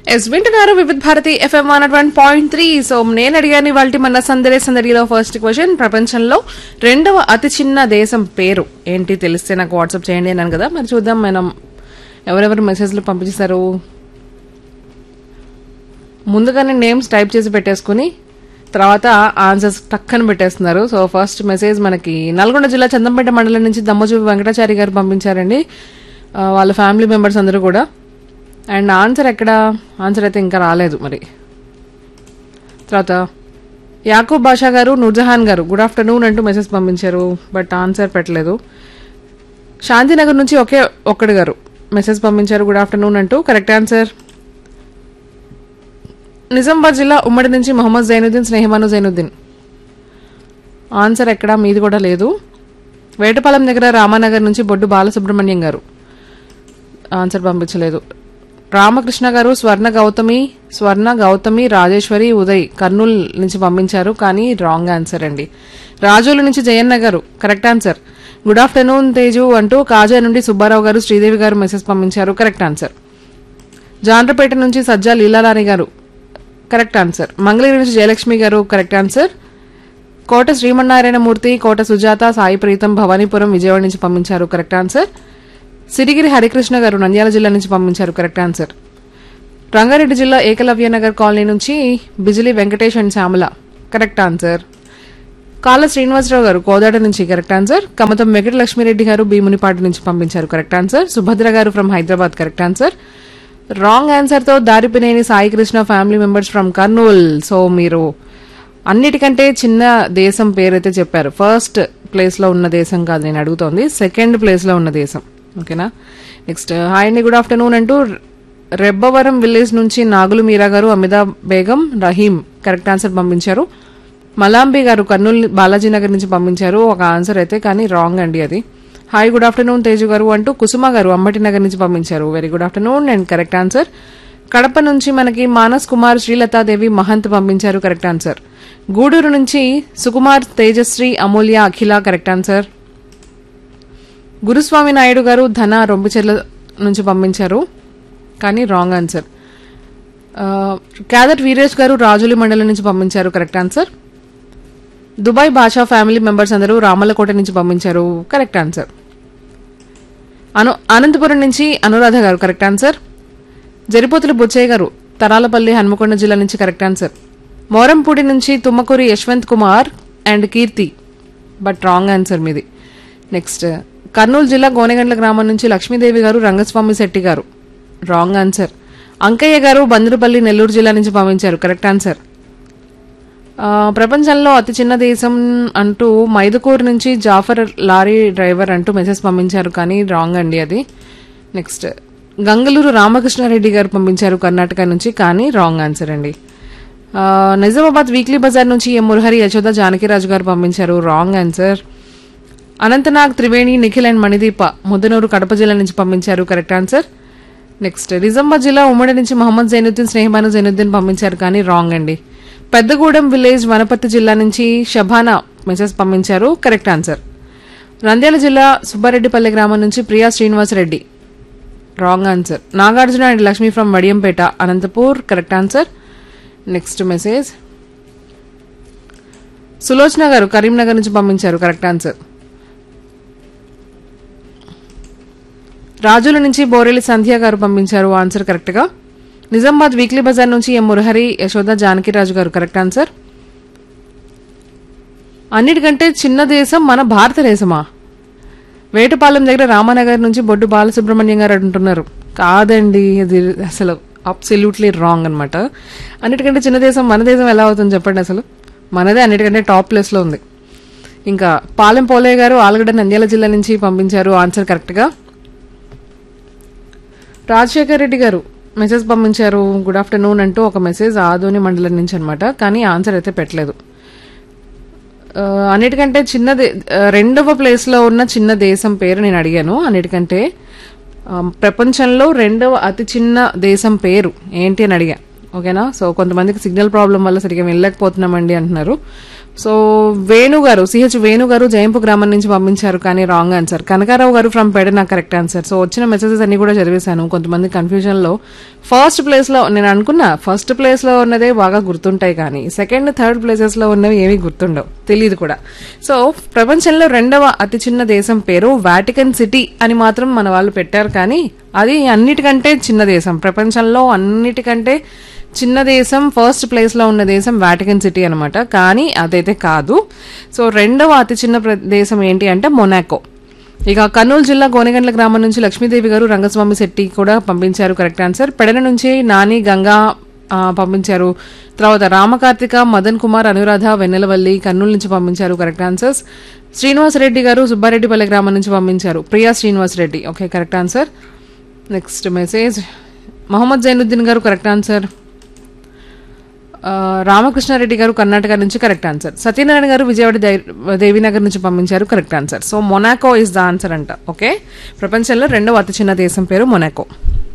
Yes వింటున్నారు వివిధ Bharati FM 101.3. So నేను అడిగాను వాళ్ళ మన సందడిలో ఫస్ట్ క్వశ్చన్, ప్రపంచంలో రెండవ అతి చిన్న దేశం పేరు ఏంటి తెలిస్తే నాకు వాట్సాప్ చేయండి అన్నాను కదా. మరి చూద్దాం మనం ఎవరెవరు మెసేజ్లు పంపించారు. ముందుగానే నేమ్స్ టైప్ చేసి పెట్టేసుకుని తర్వాత ఆన్సర్స్ టక్కన పెట్టేస్తున్నారు. సో ఫస్ట్ మెసేజ్ మనకి నల్గొండ జిల్లా చందంపేట మండలం నుంచి దమ్మజు వెంకటాచారి గారు పంపించారండి. వాళ్ళ ఫ్యామిలీ మెంబర్స్ అందరూ కూడా. అండ్ ఆన్సర్ అయితే ఇంకా రాలేదు. మరి తర్వాత యాకూబ్ బాషా గారు, నూర్జహాన్ గారు గుడ్ ఆఫ్టర్నూన్ అంటూ మెసేజ్ పంపించారు, బట్ ఆన్సర్ పెట్టలేదు. శాంతినగర్ నుంచి ఒక్కడు గారు మెసేజ్ పంపించారు గుడ్ ఆఫ్టర్నూన్ అంటూ. Correct answer. నిజామాబాద్ జిల్లా ఉమ్మడి నుంచి మొహమ్మద్ జైనుద్దీన్, స్నేహమాను జైనుద్దీన్. ఆన్సర్ ఎక్కడా మీది కూడా లేదు. వేటపాలెం దగ్గర రామానగర్ నుంచి బొడ్డు బాలసుబ్రహ్మణ్యం గారు ఆన్సర్ పంపించలేదు. రామకృష్ణ గారు స్వర్ణ గౌతమి రాజేశ్వరి ఉదయ్ కర్నూలు నుంచి పంపించారు, కానీ రాంగ్ ఆన్సర్ అండి. రాజోలు నుంచి జయన్న గారు correct answer. Good afternoon Teju అంటూ కాజా నుండి సుబ్బారావు గారు, శ్రీదేవి గారు మెసేజ్ పంపించారు, కరెక్ట్ ఆన్సర్. జాండ్రపేట నుంచి సజ్జా లీలారాణి గారు కరెక్ట్ ఆన్సర్. మంగళగిరి నుంచి జయలక్ష్మి గారు కరెక్ట్ ఆన్సర్. కోట శ్రీమన్నారాయణమూర్తి, కోట సుజాత, సాయి ప్రీతం భవానీపురం విజయవాడ నుంచి పంపించారు, కరెక్ట్ ఆన్సర్. సిరిగిరి హరికృష్ణ గారు నంద్యాల జిల్లా నుంచి పంపించారు, కరెక్ట్ ఆన్సర్. రంగారెడ్డి జిల్లా ఏకలవ్య నగర్ కాలనీ నుంచి Bijli Venkatesh and Shyamala correct answer. కాళ్ళ శ్రీనివాసరావు గారు కోదాడ నుంచి కరెక్ట్ ఆన్సర్. కమతం వెంకట లక్ష్మీరెడ్డి గారు భీమునిపాటి నుంచి పంపించారు, కరెక్ట్ ఆన్సర్. సుభద్ర గారు from Hyderabad correct answer. Wrong answer తో Daripineni Sai Krishna family members from Kurnool. So మీరు అన్నిటికంటే చిన్న దేశం పేరైతే చెప్పారు. ఫస్ట్ ప్లేస్ లో ఉన్న దేశం కాదు నేను అడుగుతోంది, సెకండ్ ప్లేస్ లో ఉన్న దేశం. ఓకేనా. నెక్స్ట్ హాయ్ అండి గుడ్ ఆఫ్టర్నూన్ అంటూ రెబ్బవరం విలేజ్ నుంచి నాగులు మీరా గారు, అమిదా బేగం, రహీం కరెక్ట్ ఆన్సర్ పంపించారు. మలాంబి గారు కర్నూలు బాలాజీ నగర్ నుంచి పంపించారు ఒక ఆన్సర్ అయితే, కానీ రాంగ్ అండి అది. హాయ్ గుడ్ ఆఫ్టర్నూన్ తేజు గారు అంటూ కుసుమ గారు అంబటి నగర్ నుంచి పంపించారు, very good afternoon and correct answer. Kadapa నుంచి మనకి మానస్ కుమార్, శ్రీలతాదేవి మహంత్ పంపించారు, కరెక్ట్ ఆన్సర్. గూడూరు నుంచి సుకుమార్, తేజశ్రీ, అమూల్య, అఖిల కరెక్ట్ ఆన్సర్. గురుస్వామి నాయుడు గారు ధన రొంపిచెర్ల నుంచి పంపించారు, కానీ రాంగ్ ఆన్సర్. క్యాదర్ వీరేష్ గారు రాజులి మండలం నుంచి పంపించారు, కరెక్ట్ ఆన్సర్. దుబాయ్ భాషా ఫ్యామిలీ మెంబర్స్ అందరూ రామల్లకోట నుంచి పంపించారు, కరెక్ట్ ఆన్సర్. అనంతపురం నుంచి అనురాధ గారు కరెక్ట్ ఆన్సర్. జరిపోతుల బుచ్చయ్య గారు తరాలపల్లి హన్మకొండ జిల్లా నుంచి కరెక్ట్ ఆన్సర్. మోరంపూడి నుంచి Tummakuri Yashwant Kumar and Keerthi, but wrong answer మీది. నెక్స్ట్ కర్నూలు జిల్లా గోనెగండ్ల గ్రామం నుంచి లక్ష్మీదేవి గారు, రంగస్వామి శెట్టి గారు రాంగ్ ఆన్సర్. అంకయ్య గారు బంద్రుపల్లి నెల్లూరు జిల్లా నుంచి పంపించారు, కరెక్ట్ ఆన్సర్. ప్రపంచంలో అతి చిన్న దేశం అంటూ మైదుకూరు నుంచి జాఫర్ లారీ డ్రైవర్ అంటూ మెసేజ్ పంపించారు, కానీ రాంగ్ అండి అది. నెక్స్ట్ గంగలూరు రామకృష్ణారెడ్డి గారు పంపించారు కర్ణాటక నుంచి, కానీ రాంగ్ ఆన్సర్ అండి. నిజామాబాద్ వీక్లీ బజార్ నుంచి ఎం మురహరి, యశోద, జానకిరాజు గారు పంపించారు, wrong answer. Anantnag, Triveni, Nikhil and Manideepa Muddanur Kadapa జిల్లా నుంచి పంపించారు, కరెక్ట్ ఆన్సర్. నెక్స్ట్ నిజామాబాద్ జిల్లా ఉమ్మడి నుంచి మొహమ్మద్ జైనుద్దీన్, స్నేహమాను జైనుద్దీన్ పంపించారు, కానీ రాంగ్ అండి. పెద్దగూడెం విలేజ్ వనపర్తి జిల్లా నుంచి షబానా మెసేజ్ పంపించారు, కరెక్ట్ ఆన్సర్. నంద్యాల జిల్లా సుబ్బారెడ్డిపల్లి గ్రామం నుంచి Priya Srinivasa Reddy wrong answer. Nagarjuna and Lakshmi from Vadiyampeta Anantapur correct answer. Next message Sulochana గారు కరీంనగర్ నుంచి పంపించారు, కరెక్ట్ ఆన్సర్. రాజుల నుంచి బోరెలి సంధ్య గారు పంపించారు ఆన్సర్ కరెక్ట్ గా. నిజామాబాద్ వీక్లీ బజార్ నుంచి ఎం మురహరి, యశోద, జానకిరాజు గారు కరెక్ట్ ఆన్సర్. అన్నిటికంటే చిన్న దేశం మన భారతదేశమా? వేటపాలెం దగ్గర రామానగర్ నుంచి బొడ్డు బాలసుబ్రహ్మణ్యం గారు అంటున్నారు, కాదండి అది అసలు అబ్సల్యూట్లీ రాంగ్ అనమాట. అన్నిటికంటే చిన్న దేశం మన దేశం ఎలా అవుతుంది చెప్పండి, అసలు మనదే అన్నిటికంటే టాప్ ప్లేస్ లో ఉంది. ఇంకా పాలెం పోలయ్య గారు ఆలగడ్డ నంద్యాల జిల్లా నుంచి పంపించారు ఆన్సర్ కరెక్ట్ గా. రాజశేఖర్ రెడ్డి గారు మెసేజ్ పంపించారు గుడ్ ఆఫ్టర్నూన్ అంటూ ఒక మెసేజ్ ఆదోని మండలం నుంచి అనమాట, కానీ ఆన్సర్ అయితే పెట్టలేదు. అన్నిటికంటే రెండవ ప్లేస్ లో ఉన్న చిన్న దేశం పేరు నేను అడిగాను. అన్నిటికంటే ప్రపంచంలో రెండవ అతి చిన్న దేశం పేరు ఏంటి అని అడిగా, ఓకేనా. సో కొంతమందికి సిగ్నల్ ప్రాబ్లం వల్ల సరిగ్గా వెళ్ళలేకపోతున్నామండి అంటున్నారు. సో వేణు గారు సిహెచ్ వేణు గారు జయంపు గ్రామం నుంచి పంపించారు కానీ రాంగ్ ఆన్సర్. కనకారావు గారు from Pedana correct answer. So వచ్చిన మెసేజెస్ అన్ని కూడా చదివేశాను. కొంతమంది కన్ఫ్యూజన్ లో ఫస్ట్ ప్లేస్ లో నేను అనుకున్నా ఫస్ట్ ప్లేస్ లో ఉన్నదే బాగా గుర్తుంటాయి కానీ సెకండ్ థర్డ్ ప్లేసెస్ లో ఉన్నవి ఏమీ గుర్తుండవు, తెలియదు కూడా. సో ప్రపంచంలో రెండవ అతి చిన్న దేశం పేరు వాటికన్ సిటీ అని మాత్రం మన వాళ్ళు పెట్టారు, కానీ అది అన్నిటికంటే చిన్న దేశం. ప్రపంచంలో అన్నిటికంటే చిన్న దేశం, ఫస్ట్ ప్లేస్ లో ఉన్న దేశం వాటికన్ సిటీ అనమాట, కానీ అదైతే కాదు. సో రెండవ అతి చిన్న దేశం ఏంటి అంటే మొనాకో. ఇక కర్నూలు జిల్లా గోనెగండ్ల గ్రామం నుంచి లక్ష్మీదేవి గారు రంగస్వామి శెట్టి కూడా పంపించారు కరెక్ట్ ఆన్సర్. పెడన నుంచి నాని గంగా పంపించారు. తర్వాత రామకార్తిక, మదన్ కుమార్, అనురాధ, వెన్నెలవల్లి కర్నూలు నుంచి పంపించారు కరెక్ట్ ఆన్సర్స్. శ్రీనివాసరెడ్డి గారు సుబ్బారెడ్డిపల్లి గ్రామం నుంచి పంపించారు. Priya Srinivasa Reddy okay correct answer. Next message Mohammed Zainuddin గారు కరెక్ట్ ఆన్సర్. రామకృష్ణారెడ్డి గారు కర్ణాటక నుంచి కరెక్ట్ ఆన్సర్. సత్యనారాయణ గారు విజయవాడ దేవీనగర్ నుంచి పంపించారు correct answer. So Monaco is the answer అంట. ఓకే, ప్రపంచంలో రెండవ అతి చిన్న దేశం పేరు మొనాకో.